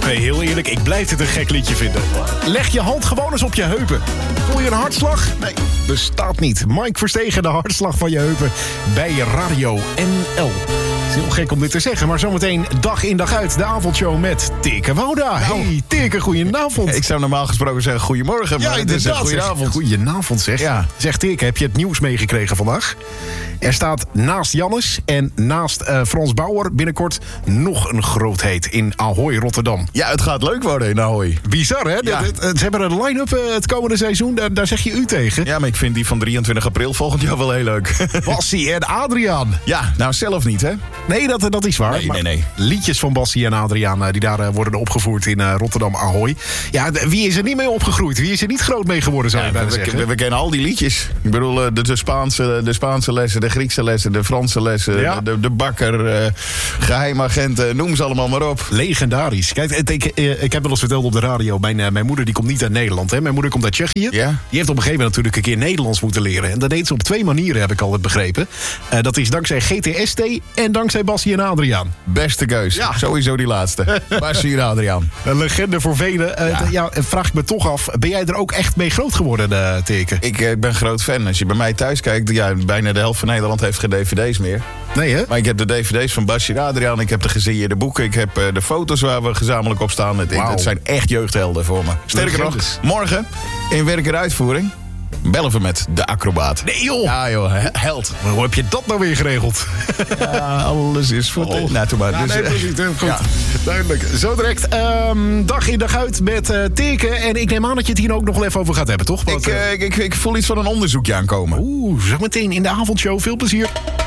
Nee, heel eerlijk, ik blijf dit een gek liedje vinden. Leg je hand gewoon eens op je heupen. Voel je een hartslag? Nee, bestaat niet. Mike Verstegen, de hartslag van je heupen bij Radio NL. Het is heel gek om dit te zeggen, maar zometeen dag in dag uit de avondshow met Teke Wouda. Hey, Teke, goedenavond. Ik zou normaal gesproken zeggen goedemorgen, maar het is een goedenavond. Goedenavond, zeg. Ja. Zeg Teke, heb je het nieuws meegekregen vandaag? Er staat naast Jannes en naast Frans Bauer binnenkort nog een grootheid in Ahoy, Rotterdam. Ja, het gaat leuk worden in Ahoy. Bizar, hè? Ja. Ze hebben een line-up het komende seizoen, daar zeg je u tegen. Ja, maar ik vind die van 23 april volgend jaar wel heel leuk. Bassie en Adriaan. Ja, nou zelf niet, hè? Nee, dat is waar. Nee. Liedjes van Bassie en Adriaan die daar worden opgevoerd in Rotterdam Ahoy. Ja, wie is er niet mee opgegroeid? Wie is er niet groot mee geworden, zou je bijna zeggen? We kennen al die liedjes. Ik bedoel, de Spaanse lessen, de Griekse lessen, de Franse lessen, Ja. de bakker, geheimagenten, noem ze allemaal maar op. Legendarisch. Kijk, ik heb wel eens verteld op de radio, mijn moeder die komt niet uit Nederland. Hè? Mijn moeder komt uit Tsjechië. Ja. Die heeft op een gegeven moment natuurlijk een keer Nederlands moeten leren. En dat deed ze op 2 manieren, heb ik altijd begrepen. Dat is dankzij GTST en dankzij Bassie en Adriaan. Beste keus. Ja. Sowieso die laatste. Bassie en Adriaan. Een legende voor velen. Vraag ik me toch af, ben jij er ook echt mee groot geworden, Teke? Ik ben groot fan. Als je bij mij thuis kijkt, bijna de helft van Nederland heeft geen dvd's meer. Nee, hè? Maar ik heb de dvd's van Bassie en Adriaan. Ik heb de gesigneerde boeken. Ik heb de foto's waar we gezamenlijk op staan. Het zijn echt jeugdhelden voor me. Sterker nog, Legendes. morgen in werk- en uitvoering bellen we met de acrobaat. Nee, joh! Ja, joh, held. Maar hoe heb je dat nou weer geregeld? Ja, alles is voor de... Nou, toen maar. Ja, Dus, nee, precies. Goed. ja. Duidelijk. Zo direct dag in dag uit met Teke. En ik neem aan dat je het hier ook nog wel even over gaat hebben, toch? Ik voel iets van een onderzoekje aankomen. Zo meteen in de avondshow. Veel plezier.